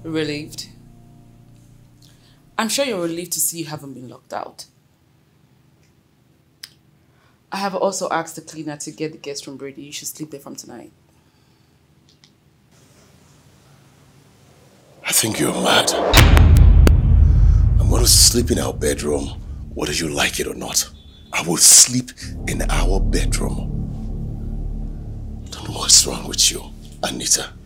Relieved? I'm sure you're relieved to see you haven't been locked out. I have also asked the cleaner to get the guest room ready. You should sleep there from tonight. I think you're mad. I'm going to sleep in our bedroom, whether you like it or not. I will sleep in our bedroom. I don't know what's wrong with you, Anita.